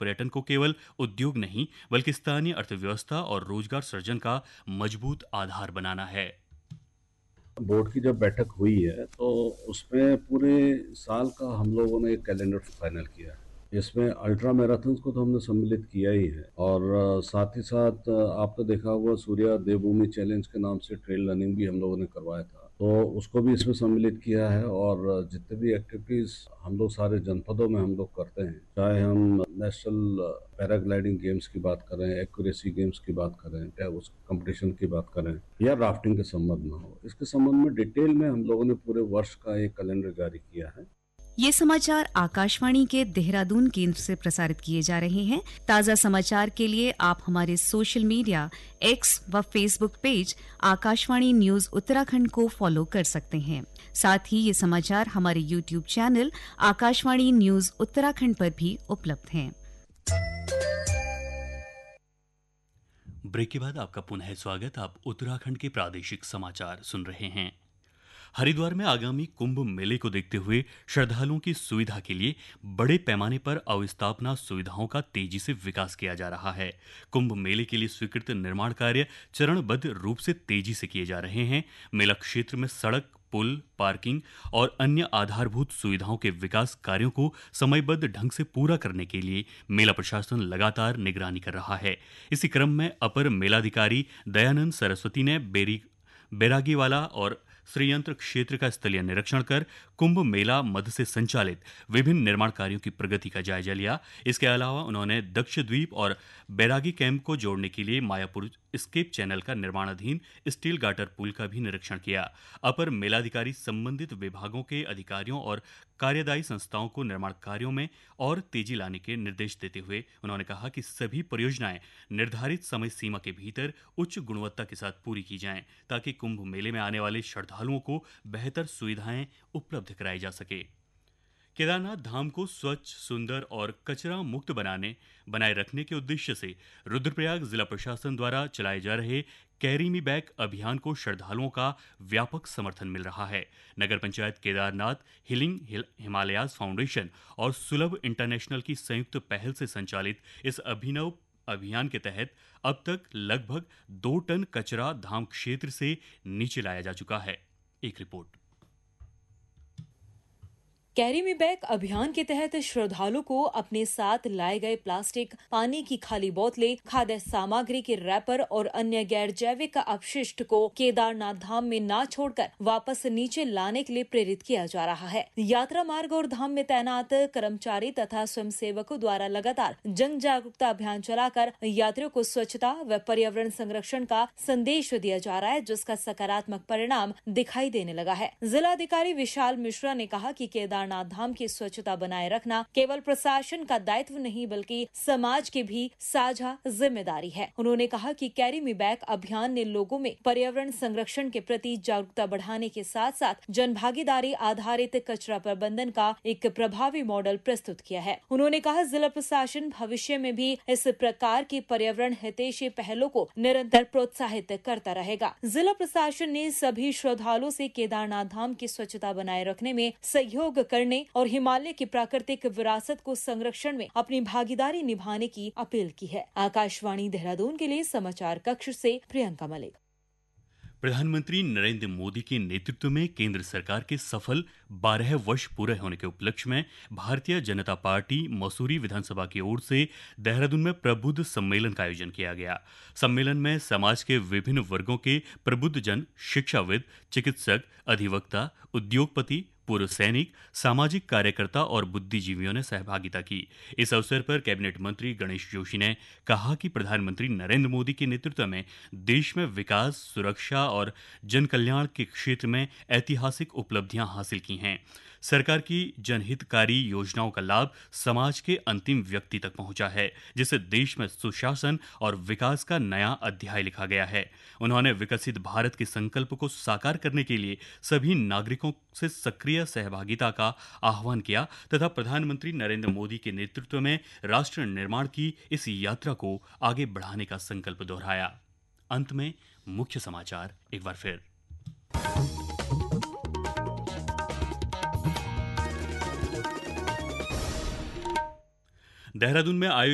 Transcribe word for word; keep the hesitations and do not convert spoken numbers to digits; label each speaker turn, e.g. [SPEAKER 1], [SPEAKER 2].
[SPEAKER 1] पर्यटन को केवल उद्योग नहीं बल्कि स्थानीय अर्थव्यवस्था और रोजगार सृजन का मजबूत आधार बनाना है।
[SPEAKER 2] बोर्ड की जब बैठक हुई है तो उसमें पूरे साल का हम लोगों ने एक कैलेंडर फाइनल किया है। इसमें अल्ट्रा मैराथन्स को तो हमने सम्मिलित किया ही है और अ, साथ ही साथ अ, आपने देखा होगा सूर्या देवभूमि चैलेंज के नाम से ट्रेल रनिंग भी हम लोगों ने करवाया था, तो उसको भी इसमें सम्मिलित किया है। और अ, जितने भी एक्टिविटीज हम लोग सारे जनपदों में हम लोग करते हैं, चाहे हम नेशनल पैराग्लाइडिंग गेम्स की बात करें, एक्यूरेसी गेम्स की बात करें, या उस कंपटीशन की बात करें या राफ्टिंग के संबंध में हो, इसके संबंध में डिटेल में हम लोगों ने पूरे वर्ष का एक कैलेंडर जारी किया है।
[SPEAKER 3] ये समाचार आकाशवाणी के देहरादून केंद्र से प्रसारित किए जा रहे हैं। ताज़ा समाचार के लिए आप हमारे सोशल मीडिया एक्स व Facebook page Akashvani news Uttarakhand को फॉलो कर सकते हैं। साथ ही ये समाचार हमारे YouTube channel Akashvani news Uttarakhand पर भी उपलब्ध हैं।
[SPEAKER 1] ब्रेक के बाद आपका पुनः स्वागत। आप उत्तराखंड के प्रादेशिक समाचार सुन रहे हैं। हरिद्वार में आगामी कुंभ मेले को देखते हुए श्रद्धालुओं की सुविधा के लिए बड़े पैमाने पर अवस्थापना सुविधाओं का तेजी से विकास किया जा रहा है। कुंभ मेले के लिए स्वीकृत निर्माण कार्य चरणबद्ध रूप से तेजी से किए जा रहे हैं। मेला क्षेत्र में सड़क, पुल, पार्किंग और अन्य आधारभूत सुविधाओं के विकास कार्यों को समयबद्ध ढंग से पूरा करने के लिए मेला प्रशासन लगातार निगरानी कर रहा है। इसी क्रम में अपर मेलाधिकारी दयानंद सरस्वती ने बेरी बैरागीवाला और श्रीयंत्र क्षेत्र का स्थलीय निरीक्षण कर कुंभ मेला मद से संचालित विभिन्न निर्माण कार्यों की प्रगति का जायजा लिया। इसके अलावा उन्होंने दक्ष द्वीप और बैरागी कैंप को जोड़ने के लिए मायापुर स्केप चैनल का निर्माणाधीन स्टील गाटर पुल का भी निरीक्षण किया। अपर मेलाधिकारी संबंधित विभागों के अधिकारियों और कार्यदायी संस्थाओं को निर्माण कार्यों में और तेजी लाने के निर्देश देते हुए उन्होंने कहा कि सभी परियोजनाएं निर्धारित समय सीमा के भीतर उच्च गुणवत्ता के साथ पूरी की जाएं, ताकि कुंभ मेले में आने वाले श्रद्धालुओं को बेहतर सुविधाएं उपलब्ध कराई जा सके। केदारनाथ धाम को स्वच्छ, सुंदर और कचरा मुक्त बनाने बनाए रखने के उद्देश्य से रुद्रप्रयाग जिला प्रशासन द्वारा चलाए जा रहे कैरी मी बैक अभियान को श्रद्धालुओं का व्यापक समर्थन मिल रहा है। नगर पंचायत केदारनाथ, हिलिंग हिमालयाज फाउंडेशन और सुलभ इंटरनेशनल की संयुक्त पहल से संचालित इस अभिनव अभियान के तहत अब तक लगभग दो टन कचरा धाम क्षेत्र से नीचे लाया जा चुका है। एक रिपोर्ट।
[SPEAKER 4] कैरी मी बैक अभियान के तहत श्रद्धालु को अपने साथ लाए गए प्लास्टिक, पानी की खाली बोतलें, खाद्य सामग्री के रैपर और अन्य गैर जैविक अपशिष्ट को केदारनाथ धाम में न छोड़कर वापस नीचे लाने के लिए प्रेरित किया जा रहा है। यात्रा मार्ग और धाम में तैनात कर्मचारी तथा स्वयंसेवकों द्वारा लगातार जन जागरूकता अभियान चलाकर यात्रियों को स्वच्छता व पर्यावरण संरक्षण का संदेश दिया जा रहा है, जिसका सकारात्मक परिणाम दिखाई देने लगा है। जिलाधिकारी विशाल मिश्रा ने कहा कि केदार केदारनाथ धाम की स्वच्छता बनाए रखना केवल प्रशासन का दायित्व नहीं बल्कि समाज की भी साझा जिम्मेदारी है। उन्होंने कहा कि कैरी मी बैक अभियान ने लोगों में पर्यावरण संरक्षण के प्रति जागरूकता बढ़ाने के साथ साथ जन भागीदारी आधारित कचरा प्रबंधन का एक प्रभावी मॉडल प्रस्तुत किया है। उन्होंने कहा जिला प्रशासन भविष्य में भी इस प्रकार की पर्यावरण हितैषी पहलों को निरंतर प्रोत्साहित करता रहेगा। जिला प्रशासन ने सभी श्रद्धालुओं से केदारनाथ धाम की स्वच्छता बनाए रखने में सहयोग करने और हिमालय की प्राकृतिक विरासत को संरक्षण में अपनी भागीदारी निभाने की अपील की है। आकाशवाणी देहरादून के लिए समाचार कक्ष से प्रियंका मलिक।
[SPEAKER 1] प्रधानमंत्री नरेंद्र मोदी के नेतृत्व में केंद्र सरकार के सफल बारह वर्ष पूरे होने के उपलक्ष्य में भारतीय जनता पार्टी मसूरी विधानसभा की ओर से देहरादून में प्रबुद्ध सम्मेलन का आयोजन किया गया। सम्मेलन में समाज के विभिन्न वर्गों के प्रबुद्ध जन, शिक्षाविद, चिकित्सक, अधिवक्ता, उद्योगपति, पूर्व सैनिक, सामाजिक कार्यकर्ता और बुद्धिजीवियों ने सहभागिता की। इस अवसर पर कैबिनेट मंत्री गणेश जोशी ने कहा कि प्रधानमंत्री नरेंद्र मोदी के नेतृत्व में देश में विकास, सुरक्षा और जन कल्याण के क्षेत्र में ऐतिहासिक उपलब्धियां हासिल की हैं। सरकार की जनहितकारी योजनाओं का लाभ समाज के अंतिम व्यक्ति तक पहुंचा है, जिससे देश में सुशासन और विकास का नया अध्याय लिखा गया है। उन्होंने विकसित भारत के संकल्प को साकार करने के लिए सभी नागरिकों से सक्रिय सहभागिता का आह्वान किया तथा प्रधानमंत्री नरेंद्र मोदी के नेतृत्व में राष्ट्र निर्माण की इस यात्रा को आगे बढ़ाने का संकल्प दोहराया। अंत में मुख्य समाचार एक बार फिर। देहरादून में आयोजित